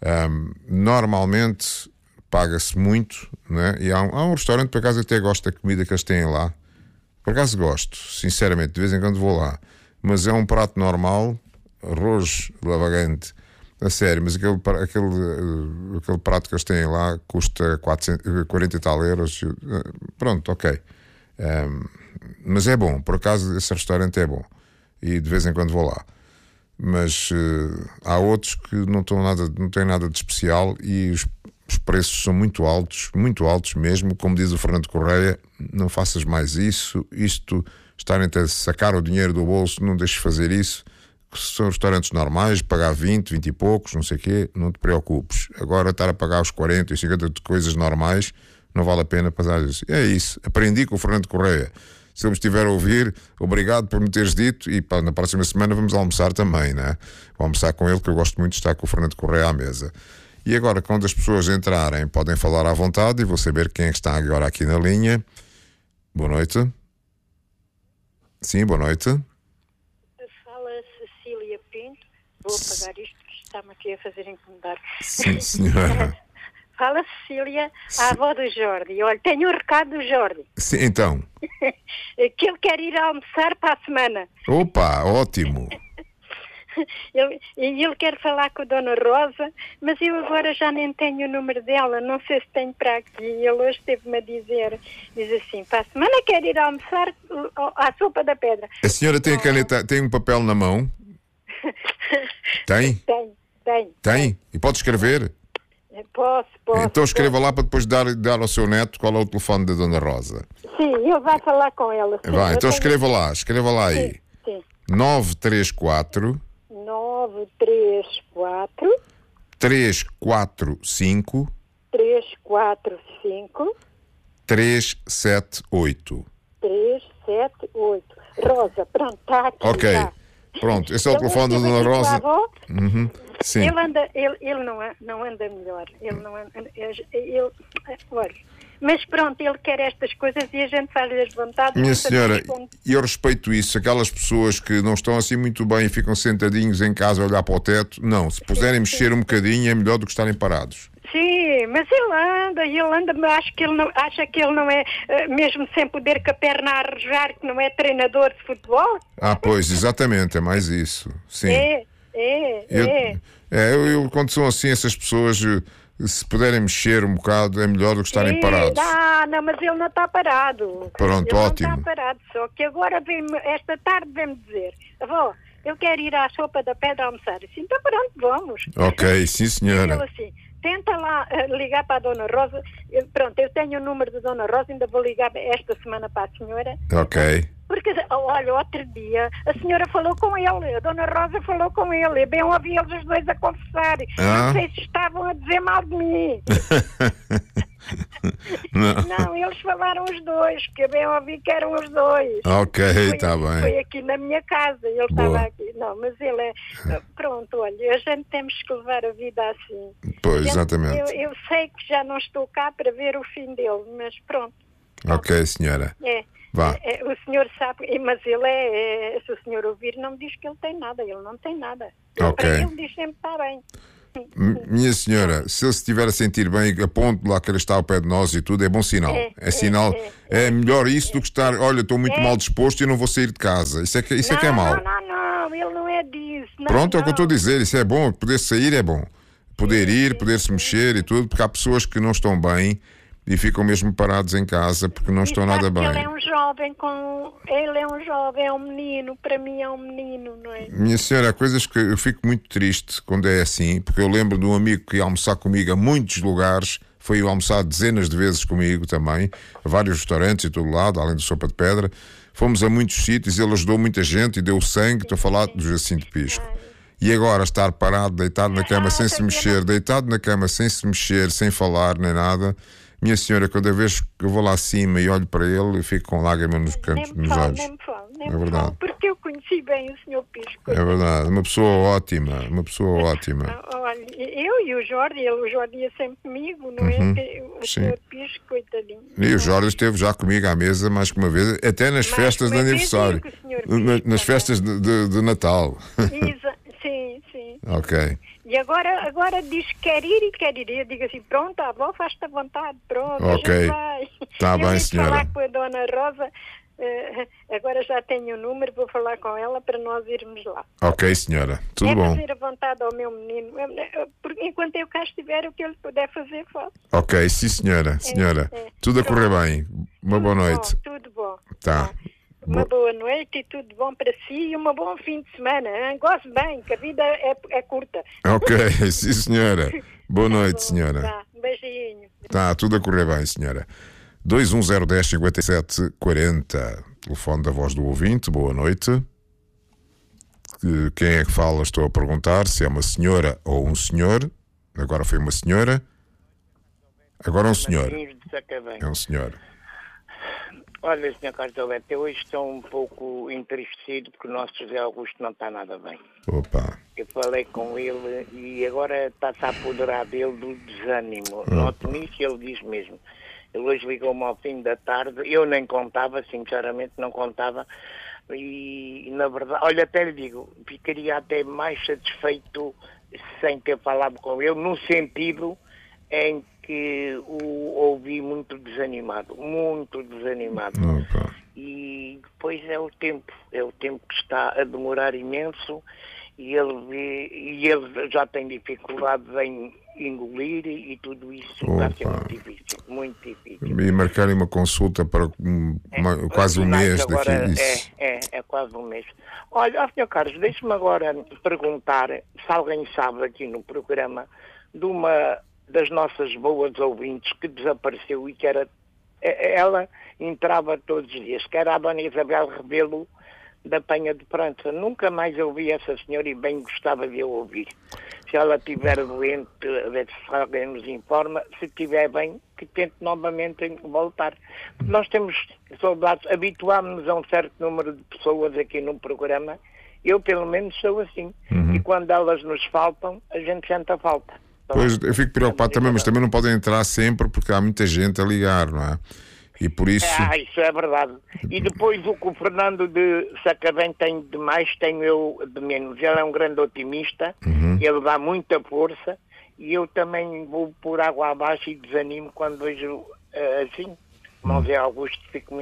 normalmente paga-se muito, né? E há um restaurante, por acaso até gosto da comida que eles têm lá. Por acaso gosto, sinceramente, de vez em quando vou lá. Mas é um prato normal, arroz lavagante, a sério, mas aquele prato que eles têm lá custa 40 e tal euros. Pronto, ok. Mas é bom, por acaso esse restaurante é bom. E de vez em quando vou lá. Mas há outros que não têm nada de especial e os preços são muito altos mesmo. Como diz o Fernando Correia, não faças mais isso. Isto, estarem a sacar o dinheiro do bolso, não deixes fazer isso. São restaurantes normais, pagar 20 e poucos, não sei o quê, não te preocupes. Agora estar a pagar os 40 e 50 de coisas normais, não vale a pena passar isso. É isso, aprendi com o Fernando Correia. Se ele me estiver a ouvir, obrigado por me teres dito, e na próxima semana vamos almoçar também, né? Vou almoçar com ele, que eu gosto muito de estar com o Fernando Correia à mesa. E agora, quando as pessoas entrarem, podem falar à vontade e vou saber quem é que está agora aqui na linha. Boa noite. Sim, boa noite. Fala Cecília Pinto. Vou apagar isto, que está-me aqui a fazer incomodar. Sim, senhora. Fala Cecília, a avó do Jordi. Olha, tenho um recado do Jordi. Sim, então. Que ele quer ir almoçar para a semana. Opa, ótimo. Ele quer falar com a Dona Rosa, mas eu agora já nem tenho o número dela, não sei se tenho para aqui. Ele hoje esteve-me a diz assim, para a semana quer ir almoçar à Sopa da Pedra. A senhora tem a caneta, tem um papel na mão? Tem? Tem? E pode escrever? Posso. Então escreva lá para depois dar ao seu neto qual é o telefone da Dona Rosa. Sim, ele vai falar com ela. Sim, vai, então escreva lá aí. Sim. 934 345 378. Rosa, pronto, está aqui. Ok, tá. Pronto, esse é o telefone da Dona Rosa. Uhum. Sim. Ele não anda melhor. Olha, mas pronto, ele quer estas coisas e a gente faz-lhe as vontades. Minha senhora, eu respeito isso. Aquelas pessoas que não estão assim muito bem e ficam sentadinhos em casa a olhar para o teto, não, se puserem mexer um bocadinho é melhor do que estarem parados. Sim, mas ele anda, mas acha que ele não é, mesmo sem poder com a perna a arrojar, que não é treinador de futebol? Ah, pois, exatamente, é mais isso. Sim. Eu quando são assim, essas pessoas, se puderem mexer um bocado, é melhor do que estarem parados. Não, mas ele não está parado. Pronto, ele ótimo. Não está parado, só que agora esta tarde vem-me dizer, avó, eu quero ir à Sopa da Pedra almoçar. Assim, então pronto, vamos. Ok, sim senhora. Ele assim, tenta lá ligar para a Dona Rosa. Pronto, eu tenho o número da Dona Rosa, ainda vou ligar esta semana para a senhora. Ok. Porque, olha, outro dia a senhora falou com ele, a Dona Rosa falou com ele, e bem ouvi eles os dois a conversar. Não sei se estavam a dizer mal de mim. Não, eles falaram os dois, porque eu bem ouvi que eram os dois. Ok, está bem. Foi aqui na minha casa, ele estava aqui. Não, mas ele é... Pronto, olha, a gente temos que levar a vida assim. Pois, exatamente. Eu sei que já não estou cá para ver o fim dele, mas pronto. Ok, senhora. Vá. O senhor sabe, mas ele se o senhor ouvir, não me diz que ele tem nada, ele não tem nada. Ok. Para ele diz sempre está bem. Minha senhora, se ele se estiver a sentir bem, aponte lá que ele está ao pé de nós e tudo, é bom sinal. Sinal. É melhor isso do que estar, olha, estou muito mal disposto e não vou sair de casa. Isso é que é mau. Não, ele não é disso. Pronto, é o que eu estou a dizer, isso é bom, poder sair é bom. Poder ir, poder se mexer e tudo, porque há pessoas que não estão bem e ficam mesmo parados em casa porque não estão nada bem. Ele é um jovem, é um menino, para mim é um menino, não é? Minha senhora, há coisas que eu fico muito triste quando é assim, porque eu lembro de um amigo que ia almoçar comigo a muitos lugares, foi almoçar dezenas de vezes comigo também, a vários restaurantes e todo lado, além do Sopa de Pedra. Fomos a muitos sítios, ele ajudou muita gente e deu sangue, estou a falar do Jacinto Pisco. E agora estar parado, deitado na cama sem se mexer, deitado na cama sem se mexer, sem falar nem nada. Minha senhora, cada vez que eu vou lá acima e olho para ele, eu fico com lágrimas nos cantos, nos olhos. Nem me falo, porque eu conheci bem o Sr. Pisco. É verdade, uma pessoa ótima. Olha, eu e o Jorge ia sempre comigo, não é? O Sr. Pisco, coitadinho. E o Jorge esteve já comigo à mesa mais que uma vez, até nas festas de aniversário, nas festas de Natal. Sim. Ok. E agora diz que quer ir. Eu digo assim, pronto, a avó faz-te à vontade, pronto, ok. a gente vai. Está bem, senhora. Falar com a Dona Rosa, agora já tenho o número, vou falar com ela para nós irmos lá. Ok, senhora, tudo bom. fazer a vontade ao meu menino, porque enquanto eu cá estiver, o que ele puder fazer, faço. Ok, sim, senhora. Tudo a correr bem. Uma boa noite. Tudo bom. Tá. Uma boa noite e tudo bom para si e um bom fim de semana. Hein? Gosto bem, que a vida é curta. Ok, sim, senhora. Boa noite, senhora. Tá, um beijinho. Tá, tudo a correr bem, senhora. 210105740. Telefone da voz do ouvinte, boa noite. Quem é que fala? Estou a perguntar se é uma senhora ou um senhor. Agora foi uma senhora. Agora um senhor. É um senhor. Olha, Sr. Carlos Alberto, eu hoje estou um pouco entristecido porque o nosso José Augusto não está nada bem. Opa. Eu falei com ele e agora está-se a apoderar dele do desânimo. Note nisso, ele diz mesmo. Ele hoje ligou-me ao fim da tarde, eu nem contava, sinceramente não contava, e na verdade, olha, até lhe digo, ficaria até mais satisfeito sem ter falado com ele, no sentido em que o ouvi muito desanimado. Opa. E depois é o tempo que está a demorar imenso e ele já tem dificuldade em engolir e tudo isso está a ser muito difícil. E marcarem uma consulta para quase um mês agora, daqui. Isso. É quase um mês. Olha, Sr. Carlos, deixe-me agora perguntar se alguém sabe aqui no programa de uma das nossas boas ouvintes que desapareceu e que ela entrava todos os dias, que era a Dona Isabel Rebelo da Penha de Prança. Nunca mais ouvi essa senhora e bem gostava de eu ouvir. Se ela estiver doente, a ver se alguém nos informa, se estiver bem, que tente novamente voltar. Nós temos saudades, habituámos-nos a um certo número de pessoas aqui no programa, eu pelo menos sou assim, e quando elas nos faltam, a gente sente a falta. Pois, eu fico preocupado também, mas também não podem entrar sempre porque há muita gente a ligar, não é? E por isso... isso é verdade. E depois o que o Fernando de Sacavém tem de mais, tenho eu de menos. Ele é um grande otimista, ele dá muita força e eu também vou por água abaixo e desanimo quando vejo assim. Mas é Augusto,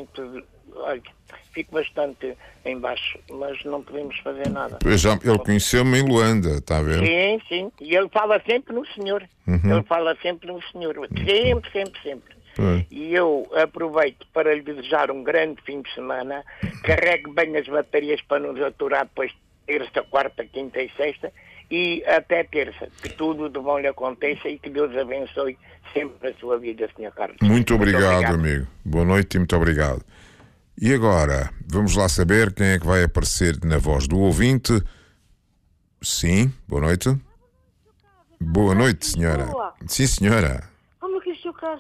fico bastante em baixo, mas não podemos fazer nada. Ele conheceu-me em Luanda, está a ver? Sim, e ele fala sempre no senhor. Ele fala sempre no senhor. Sempre. E eu aproveito para lhe desejar um grande fim de semana, carregue bem as baterias para nos aturar depois terça, quarta, quinta e sexta e até terça, que tudo de bom lhe aconteça e que Deus abençoe sempre a sua vida, Sr. Carlos. Muito obrigado, amigo. Boa noite e muito obrigado. E agora, vamos lá saber quem é que vai aparecer na voz do ouvinte. Sim, boa noite. Boa noite, senhora. Sim, senhora. Como que o Sr. Carlos...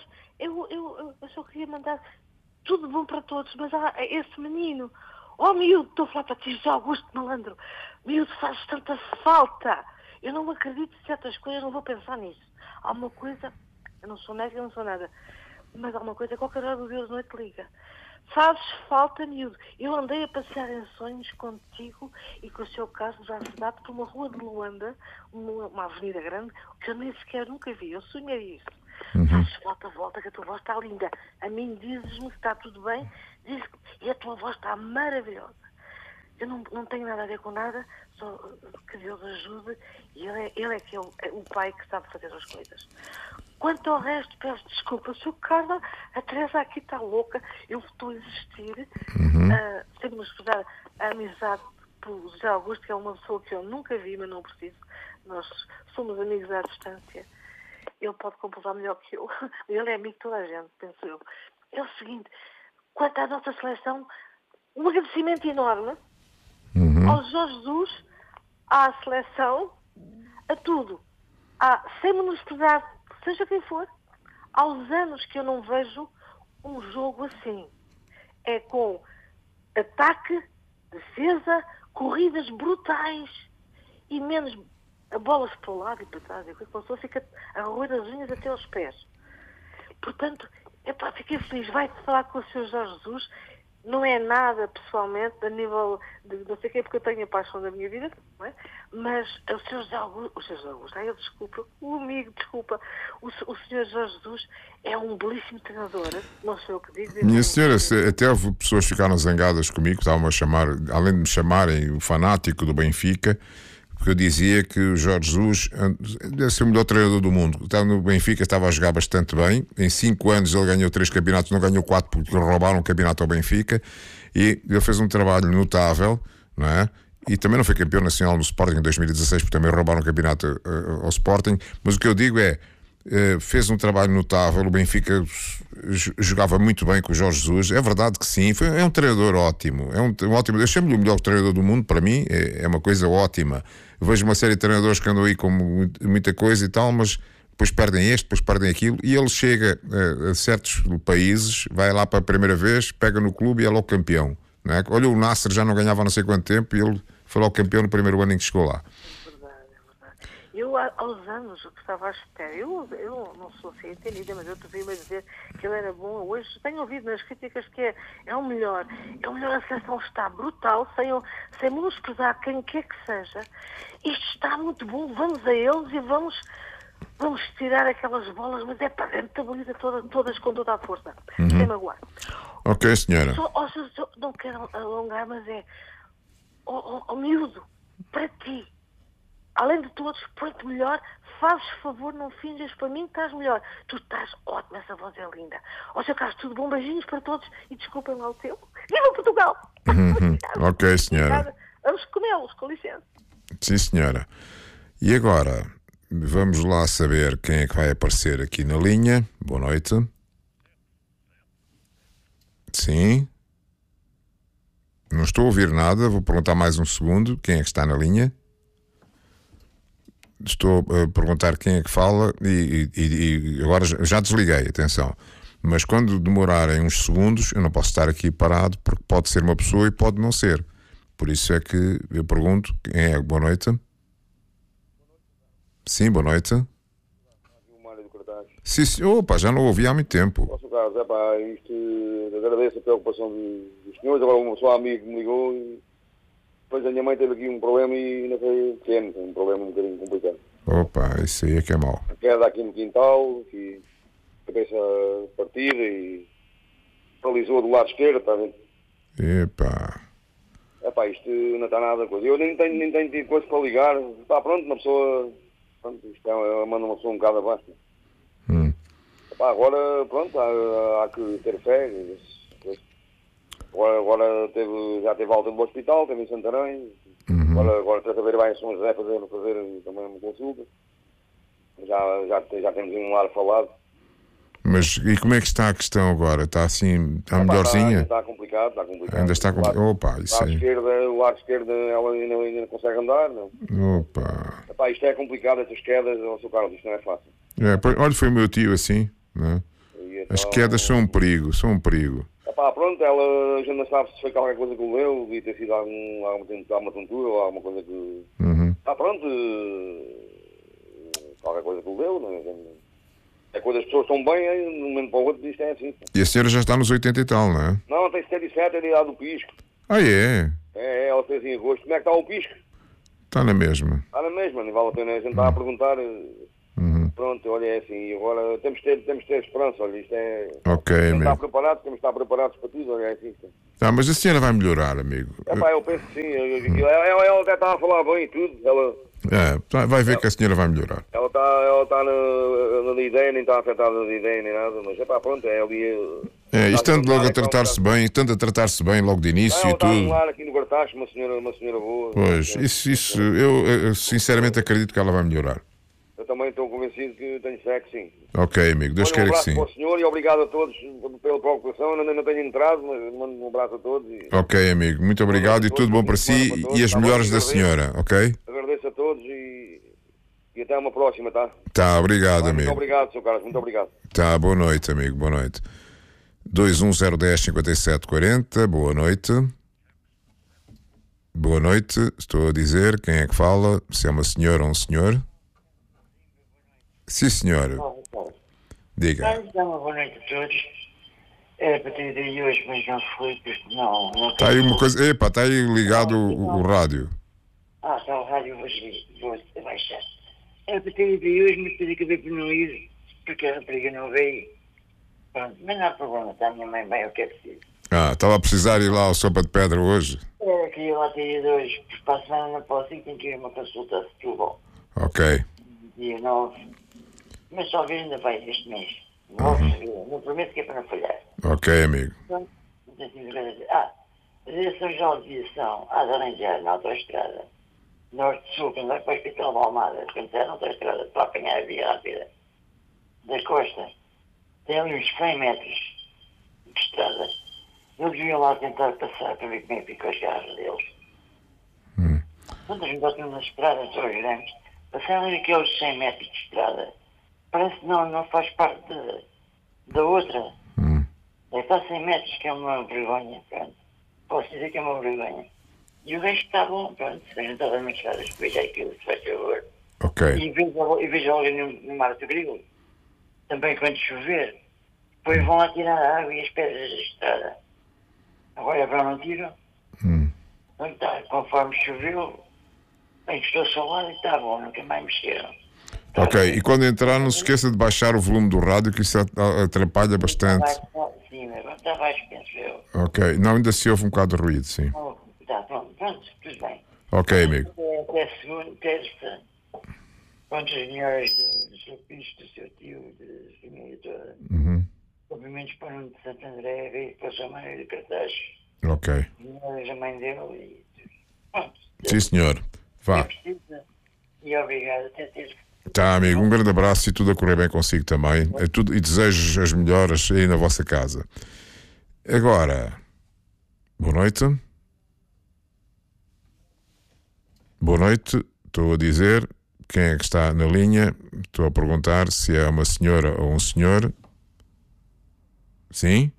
eu só queria mandar tudo bom para todos, mas há esse menino. Oh, miúdo, estou a falar para ti, José Augusto Malandro. Miúdo, faz tanta falta. Eu não acredito em certas coisas, não vou pensar nisso. Há uma coisa, eu não sou médica, não sou nada, mas há uma coisa, qualquer hora do dia de noite liga. Fazes falta, miúdo. Eu andei a passear em sonhos contigo e com o seu Carlos à cidade por uma rua de Luanda, uma avenida grande, que eu nem sequer nunca vi. Eu sonhei isso. Fazes falta, volta, que a tua voz está linda. A mim dizes-me que está tudo bem, e a tua voz está maravilhosa. Eu não tenho nada a ver com nada, só que Deus ajude, e ele é que é o pai que sabe fazer as coisas. Quanto ao resto, peço desculpa, Sr. Carlos, a Teresa aqui está louca, eu estou a insistir, sem menosprezar a amizade pelo José Augusto, que é uma pessoa que eu nunca vi, mas não preciso. Nós somos amigos à distância. Ele pode comprovar melhor que eu. Ele é amigo de toda a gente, penso eu. É o seguinte, quanto à nossa seleção, um agradecimento enorme ao Jorge Jesus, à seleção, a tudo. Sem menosprezar, seja quem for, aos anos que eu não vejo um jogo assim. É com ataque, defesa, corridas brutais e menos a bolas para o lado e para trás. A pessoa fica a roer as unhas até aos pés. Portanto, fiquei feliz. Vai-te falar com o Sr. Jorge Jesus. Não é nada, pessoalmente, a nível de não sei o quê, porque eu tenho a paixão da minha vida, não é? Mas o Sr. José Augusto, desculpa, o Sr. Jorge Jesus é um belíssimo treinador, não sei o que digo. Minha senhora, até houve pessoas que ficaram zangadas comigo, estavam a chamar, além de me chamarem o fanático do Benfica, porque eu dizia que o Jorge Jesus deve ser o melhor treinador do mundo. Estava no Benfica, estava a jogar bastante bem. Em 5 anos ele ganhou 3 campeonatos, não ganhou 4 porque roubaram um campeonato ao Benfica. E ele fez um trabalho notável, não é? E também não foi campeão nacional no Sporting em 2016, porque também roubaram um campeonato ao Sporting. Mas o que eu digo é, fez um trabalho notável. O Benfica jogava muito bem com o Jorge Jesus. É verdade que sim, é um treinador ótimo. Ótimo. Eu chamo-lhe o melhor treinador do mundo. Para mim é uma coisa ótima. Eu vejo uma série de treinadores que andam aí com muita coisa e tal, mas depois perdem depois perdem aquilo, e ele chega a certos países, vai lá para a primeira vez, pega no clube e é logo campeão, não é? Olha, o Nasser já não ganhava não sei quanto tempo e ele foi logo campeão no primeiro ano em que chegou lá. Eu, aos anos, o que estava à espera, eu não sou assim entendida, mas eu devia dizer que ele era bom. Hoje tenho ouvido nas críticas que é o melhor. A seleção está brutal, sem menosprezar quem quer que seja. Isto está muito bom, vamos a eles e vamos tirar aquelas bolas, mas é para dentro da bolida todas com toda a força, sem magoar. Ok, senhora. Não quero alongar, mas miúdo, para ti, além de todos, põe-te melhor, fazes favor, não finjas para mim que estás melhor. Tu estás ótimo, essa voz é linda. Sr. Carlos, tudo bom, beijinhos para todos e desculpem lá o teu. Viva Portugal! Ok, senhora. Vamos comê-los, com licença. Sim, senhora. E agora, vamos lá saber quem é que vai aparecer aqui na linha. Boa noite. Sim. Não estou a ouvir nada, vou perguntar mais um segundo. Quem é que está na linha? Estou a perguntar quem é que fala e agora já desliguei, atenção. Mas quando demorarem uns segundos, eu não posso estar aqui parado, porque pode ser uma pessoa e pode não ser. Por isso é que eu pergunto quem é. Boa noite. Sim, boa noite. Sim, opa, já não ouvi há muito tempo. Posso, Carlos, isto, agradeço a preocupação dos senhores. Agora um seu amigo me ligou e depois a minha mãe teve aqui um problema e não foi pequeno, um problema um bocadinho complicado. Opa, isso aí é que é mau. A queda aqui no quintal, cabeça partida e paralisou do lado esquerdo, está a ver? Isto não está nada coisa. Eu nem tenho tido coisa para ligar. Pronto, uma pessoa... Pronto, isto manda uma pessoa um bocado abaixo. Agora, pronto, há que ter fé. Agora já teve alta no hospital, teve em Santarém. Agora está a ver bem em São José fazer também uma consulta. Já temos um lar falado. Mas e como é que está a questão agora? Está assim, está melhorzinha? Está complicado. Ainda está complicado. Opa, isso aí. O lado esquerdo ela ainda não consegue andar, não? Opa. Isto é complicado, estas quedas, Sr. Carlos, isto não é fácil. Olha, foi o meu tio assim, não é? E Então, As quedas são um perigo, pronto, ela já não sabe se foi qualquer coisa que o leu, devia ter sido alguma tontura ou alguma coisa que... pronto, qualquer coisa que o leu, não é? É quando as pessoas estão bem, aí, de um momento para o outro, isto é assim. E a senhora já está nos 80 e tal, não é? Não, tem 77, é de idade do pisco. Ah, é? Ela fez em agosto. Como é que está o pisco? Está na mesma. Está na mesma, não vale a pena a gente estar a perguntar. Pronto, olha, é assim, e agora temos que ter esperança, olha, isto é... Ok, temos amigo. Temos que estar preparados para tudo, olha, é assim. Mas a senhora vai melhorar, amigo. Eu penso que sim, ela até está a falar bem e tudo, ela... vai ver que a senhora vai melhorar. Ela está na ideia, nem está afetada na ideia, nem nada, mas pronto, é ali... estando logo a tratar-se bem, logo de início e tudo. Ela está a aqui no Gartacho, uma senhora boa. Pois, isso, eu sinceramente acredito que ela vai melhorar. Eu também estou convencido que tenho fé que sim. Ok, amigo, Deus queira que sim. Um abraço para o senhor e obrigado a todos pela preocupação. Eu não tenho entrado, mas mando um abraço a todos. Ok, amigo, muito obrigado e tudo bom para si e as melhores da senhora, ok? Agradeço a todos e até uma próxima, tá? Tá, obrigado, amigo. Muito obrigado, Sr. Carlos, muito obrigado. Tá, boa noite, amigo, boa noite. 210105740, boa noite. Boa noite, estou a dizer quem é que fala, se é uma senhora ou um senhor. Sim, senhora. Diga. Uma boa noite a todos. Era para ter ido aí hoje, mas não fui, porque não está aí uma coisa. Epa, está aí ligado o rádio. Está o rádio, vou baixar. Era para ter ido aí hoje, mas depois acabei por não ir, porque a rapariga não veio. Pronto, mas não há problema, está a minha mãe bem, o que é preciso. Estava a precisar ir lá ao Sopa de Pedra hoje? Era que ia lá ter ido hoje, porque para a semana não posso ir, tenho que ir a uma consulta de Setúbal. Ok. Dia 9. Mas talvez ainda vai este mês. Não prometo que é para não falhar. Ok, amigo. Pronto, não tenho nada a dizer. A direção de aviação há de arranjar na autoestrada norte-sul, quando vai para o Hospital de Almada, quando é na autoestrada para apanhar a via rápida da costa, tem ali uns 100 metros de estrada. Eles iam lá tentar passar para ver como é que ficam os carros deles. Quando a gente bota nas estradas tão grandes, passaram ali aqueles 100 metros de estrada. Parece que não faz parte da outra. Está a 100 metros, que é uma vergonha, pronto. Posso dizer que é uma vergonha. E o resto está bom, pronto. Se a gente estava nas estradas, veja aquilo, se faz favor. Ok. E veja logo no Mar do Grilo, também quando chover, depois vão lá tirar a água e as pedras da estrada. Agora para não tiram. Então tá, conforme choveu, encostou-se ao lado e está bom, nunca mais mexeram. Ok, e quando entrar não se esqueça de baixar o volume do rádio, que isso atrapalha bastante. Sim, mas está baixo, penso eu. Ok, não, ainda se ouve um bocado de ruído, sim. Pronto, tudo bem. Ok, amigo. Até segunda, terça, quantas senhoras do seu piso, do seu tio, da família toda. Cumprimentos para o Nuno de Santo André, veio para a sua mãe de Cartaz. Ok. Senhoras, a mãe dele e... Pronto. Sim, senhor. Vá. E obrigado, até terça. Tá, amigo, um grande abraço e tudo a correr bem consigo também. E desejo as melhoras aí na vossa casa. Agora, boa noite. Boa noite, estou a dizer quem é que está na linha. Estou a perguntar se é uma senhora ou um senhor. Sim?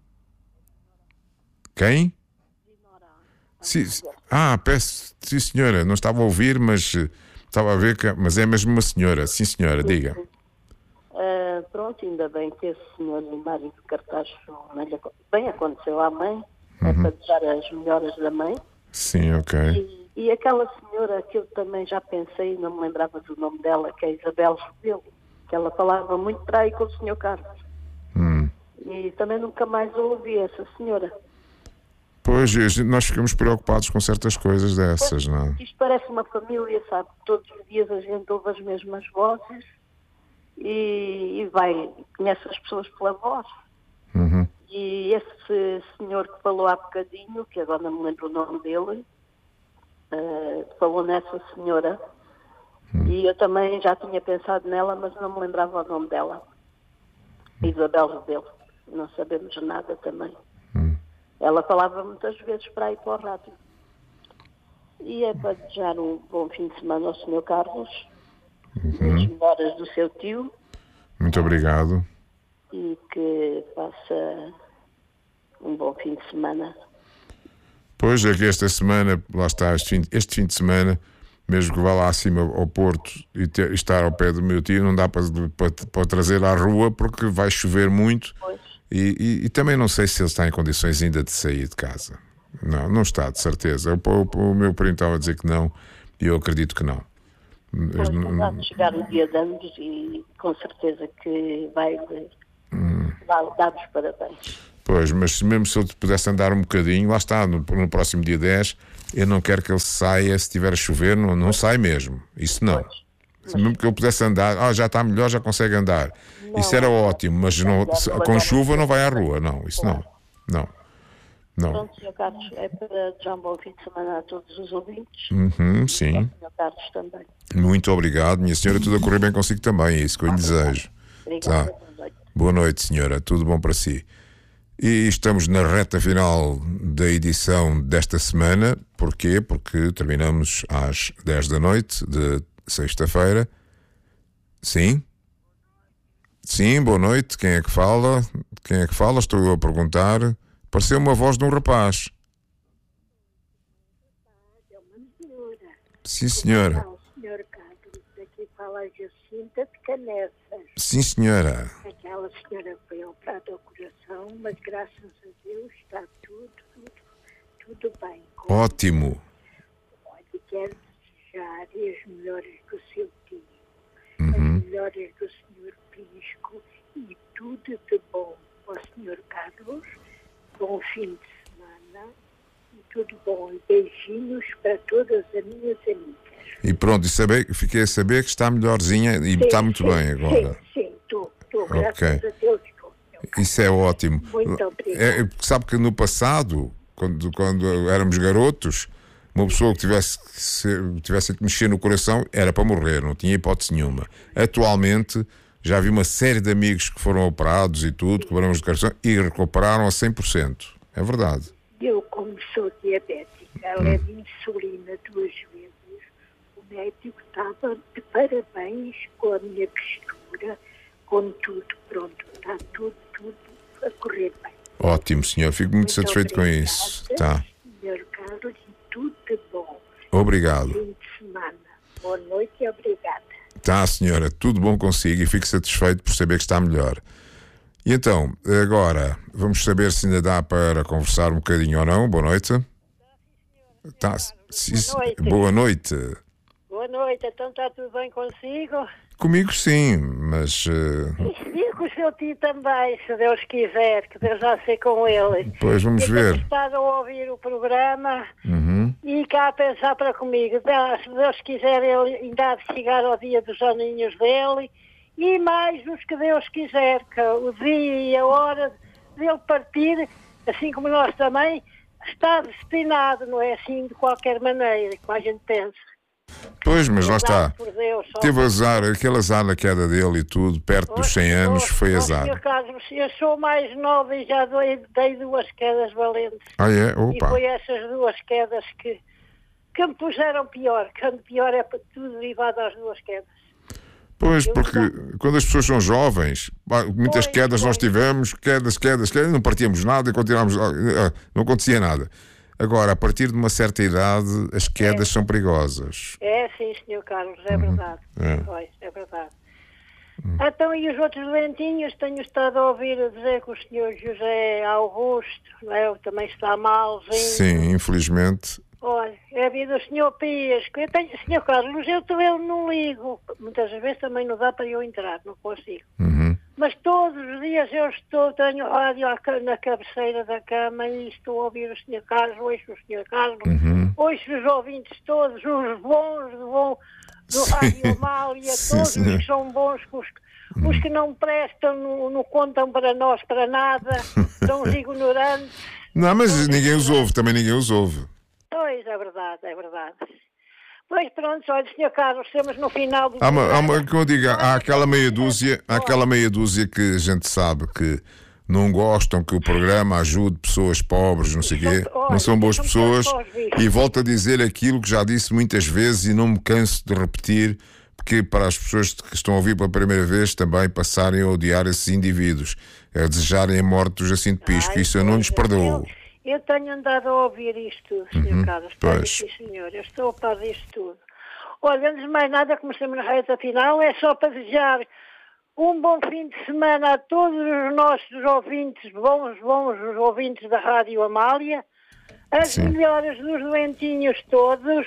Quem? Sim, peço, sim senhora, não estava a ouvir, mas... Estava a ver, mas é mesmo uma senhora. Sim, senhora, diga. Pronto, ainda bem que esse senhor Mário de Cartaz bem aconteceu à mãe, é para dar as melhoras da mãe. Sim, ok. E aquela senhora que eu também já pensei, não me lembrava do nome dela, que é Isabel Rebelo, que ela falava muito para aí com o senhor Carlos. E também nunca mais ouvi essa senhora. Pois, nós ficamos preocupados com certas coisas dessas, não é? Isto parece uma família, sabe? Todos os dias a gente ouve as mesmas vozes e conhece as pessoas pela voz. E esse senhor que falou há bocadinho, que agora não me lembro o nome dele, falou nessa senhora. E eu também já tinha pensado nela, mas não me lembrava o nome dela. Isabel Rebelo. Não sabemos nada também. Ela falava muitas vezes para ir para o rádio. E é para desejar um bom fim de semana ao Sr. Carlos, as melhoras do seu tio. Muito obrigado. e que faça um bom fim de semana. Pois é que esta semana, lá está, este fim de semana, mesmo que vá lá acima ao Porto e estar ao pé do meu tio, não dá para trazer à rua porque vai chover muito e também não sei se ele está em condições ainda de sair de casa. Não está, de certeza. O meu primo estava a dizer que não e eu acredito que não. Pois, vai chegar o dia de anos e com certeza que vai dar os parabéns. Pois, mas mesmo se ele pudesse andar um bocadinho, lá está, no próximo dia 10, eu não quero que ele saia, se estiver a chover, não sai mesmo. Isso não. Mesmo que ele pudesse andar, já está melhor, já consegue andar. Isso era ótimo, mas com chuva não vai à rua, não, isso não. Pronto, Sr. Carlos, é para desejar um bom fim de semana a todos os ouvintes. Sim. E Sr. Carlos também. Muito obrigado, minha senhora, tudo a correr bem consigo também, é isso que eu lhe desejo. Obrigada, Boa noite, senhora, tudo bom para si. E estamos na reta final da edição desta semana. Porquê? Porque terminamos às 10 da noite de sexta-feira. Sim? Sim, boa noite. Quem é que fala? Estou eu a perguntar. Pareceu uma voz de um rapaz. Sim, senhora. Senhor Carlos, daqui fala a Jacinta de Canessas. Sim, senhora. Aquela senhora foi operada ao coração, mas graças a Deus está tudo bem. Ótimo. Olha, quero desejar as melhores do seu tio, as melhores do senhor Pisco e tudo de bom ao senhor Carlos. Bom fim de semana e tudo bom. E beijinhos para todas as minhas amigas. E pronto, fiquei a saber que está melhorzinha e está muito bem agora. Sim, estou, graças a Deus. Isso é ótimo. Muito obrigada. Sabe que no passado, quando éramos garotos, uma pessoa que tivesse que mexer no coração era para morrer, não tinha hipótese nenhuma. Atualmente, já vi uma série de amigos que foram operados e tudo, com problemas de coração, e recuperaram a 100%. É verdade. Eu, como sou diabética, levo insulina 2 vezes. O médico estava de parabéns com a minha postura, com tudo. Pronto, está tudo a correr bem. Ótimo, senhor. Fico muito satisfeito com isso. Tá. Senhor Carlos, e tudo de bom. Obrigado. Fim de semana. Boa noite e obrigada. Tá, senhora. Tudo bom consigo e fico satisfeito por saber que está melhor. E então, agora, vamos saber se ainda dá para conversar um bocadinho ou não. Boa noite. Tá. Boa noite. Boa noite. Então está tudo bem consigo? Comigo sim, mas... E com o seu tio também, se Deus quiser, que Deus já sei com ele. Pois, vamos ver. Estado a ouvir o programa e cá a pensar para comigo. Se Deus quiser, ele ainda há de chegar ao dia dos aninhos dele e mais os que Deus quiser, que o dia e a hora dele partir, assim como nós também, está destinado, não é assim de qualquer maneira, como a gente pensa. Pois, mas lá está. Deus, teve azar, aquele azar da queda dele e tudo, perto dos 100 anos, foi azar. Senhor Carlos, eu sou mais nova e já dei 2 quedas valentes. Ah, é? Opa. E foi essas 2 quedas que me puseram pior. Quando pior é tudo derivado às 2 quedas. Pois, porque quando as pessoas são jovens, muitas quedas nós tivemos, quedas, não partíamos nada e continuámos, não acontecia nada. Agora, a partir de uma certa idade, as quedas são perigosas. É, sim, Sr. Carlos, é verdade. É verdade. Então, e os outros doentinhos? Tenho estado a ouvir dizer que o Sr. José Augusto, também está malzinho. Sim, infelizmente. Olha, é a vida do Sr. Pias. Sr. Carlos, eu não ligo. Muitas vezes também não dá para eu entrar, não consigo. Mas todos os dias tenho rádio na cabeceira da cama e estou a ouvir o Sr. Carlos, ouço o Sr. Carlos, ouço os ouvintes todos, os bons do Rádio Amália, todos os que são bons, os que não prestam, não contam para nós para nada, são os ignorantes. Não, mas ninguém os ouve, também ninguém os ouve. Pois, é verdade. Pois pronto, olha, Sr. Carlos, estamos no final do como eu digo, há aquela meia dúzia que a gente sabe que não gostam que o programa ajude pessoas pobres, não sei o quê, não são boas pessoas, e volto a dizer aquilo que já disse muitas vezes e não me canso de repetir, que para as pessoas que estão a ouvir pela primeira vez também passarem a odiar esses indivíduos, a desejarem a morte do Jacinto Pisco. Isso eu não lhes perdoo. Eu tenho andado a ouvir isto tudo, Sr. Carlos. Sim, senhor. Eu estou a par disto tudo. Olha, antes de mais nada, começamos na reta final, é só para desejar um bom fim de semana a todos os nossos ouvintes, bons os ouvintes da Rádio Amália, as melhoras dos doentinhos todos.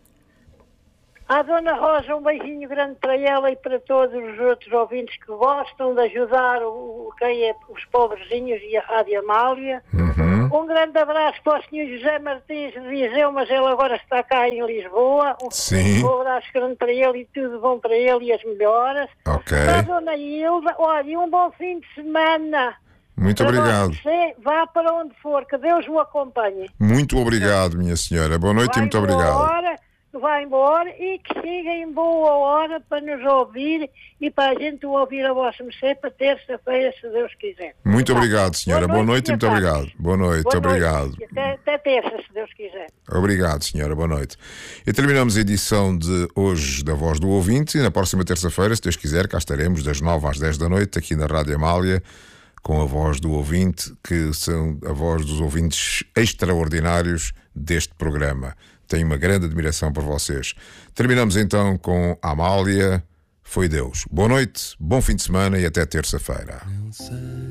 À Dona Rosa, um beijinho grande para ela e para todos os outros ouvintes que gostam de ajudar os pobrezinhos e a Rádio Amália. Um grande abraço para o Sr. José Martins de Viseu, mas ele agora está cá em Lisboa. Um abraço grande para ele e tudo bom para ele e as melhoras. Para a Dona Hilda, olha, um bom fim de semana. Muito obrigado. Você vá para onde for, que Deus o acompanhe. Muito obrigado, minha senhora. Boa noite e muito obrigado. Vai embora e que chegue em boa hora para nos ouvir e para a gente ouvir a vossa mercê para terça-feira, se Deus quiser. Muito obrigado, senhora. Boa noite e muito obrigado. Boa noite, obrigado. Até terça, se Deus quiser. Obrigado, senhora. Boa noite. E terminamos a edição de hoje da Voz do Ouvinte. E na próxima terça-feira, se Deus quiser, cá estaremos das 9 às 10 da noite, aqui na Rádio Amália, com a Voz do Ouvinte, que são a voz dos ouvintes extraordinários deste programa. Tenho uma grande admiração por vocês. Terminamos então com a Amália. Foi Deus. Boa noite, bom fim de semana e até terça-feira.